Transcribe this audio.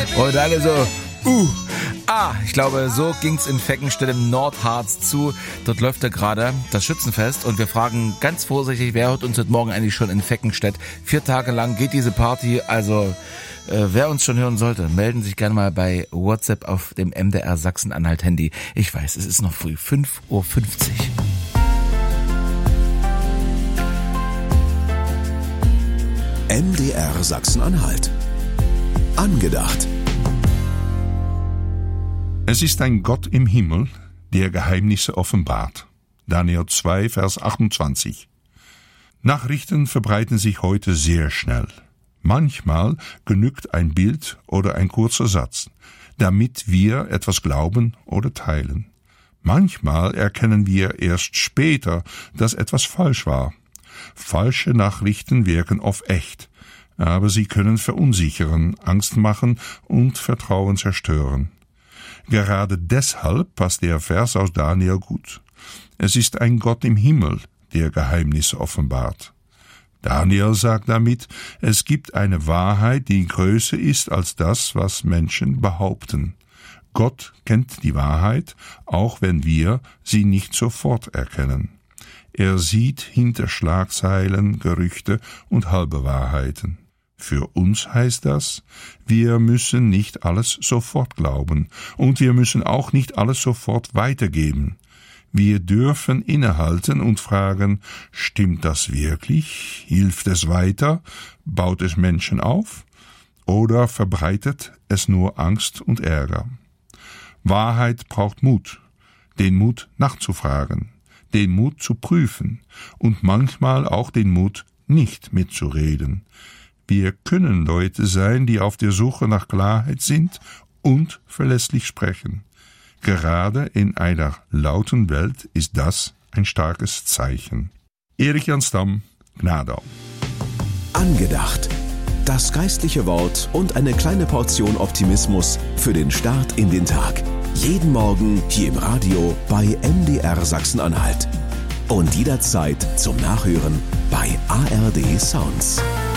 Und alle so, ich glaube, so ging's in Feckenstedt im Nordharz zu. Dort läuft ja gerade das Schützenfest und wir fragen ganz vorsichtig, wer hört uns heute Morgen eigentlich schon in Feckenstedt? 4 Tage lang geht diese Party, also wer uns schon hören sollte, melden sich gerne mal bei WhatsApp auf dem MDR Sachsen-Anhalt Handy. Ich weiß, es ist noch früh, 5:50 Uhr. MDR Sachsen-Anhalt. Angedacht. Es ist ein Gott im Himmel, der Geheimnisse offenbart. Daniel 2, Vers 28. Nachrichten verbreiten sich heute sehr schnell. Manchmal genügt ein Bild oder ein kurzer Satz, damit wir etwas glauben oder teilen. Manchmal erkennen wir erst später, dass etwas falsch war. Falsche Nachrichten wirken oft echt, aber sie können verunsichern, Angst machen und Vertrauen zerstören. Gerade deshalb passt der Vers aus Daniel gut. Es ist ein Gott im Himmel, der Geheimnisse offenbart. Daniel sagt damit, es gibt eine Wahrheit, die größer ist als das, was Menschen behaupten. Gott kennt die Wahrheit, auch wenn wir sie nicht sofort erkennen. Er sieht hinter Schlagzeilen, Gerüchte und halbe Wahrheiten. Für uns heißt das, wir müssen nicht alles sofort glauben und wir müssen auch nicht alles sofort weitergeben. Wir dürfen innehalten und fragen, stimmt das wirklich? Hilft es weiter? Baut es Menschen auf? Oder verbreitet es nur Angst und Ärger? Wahrheit braucht Mut, den Mut nachzufragen, den Mut zu prüfen und manchmal auch den Mut, nicht mitzureden. Wir können Leute sein, die auf der Suche nach Klarheit sind und verlässlich sprechen. Gerade in einer lauten Welt ist das ein starkes Zeichen. Erik Jan Stam, Gnadau. Angedacht. Das geistliche Wort und eine kleine Portion Optimismus für den Start in den Tag. Jeden Morgen hier im Radio bei MDR Sachsen-Anhalt. Und jederzeit zum Nachhören bei ARD Sounds.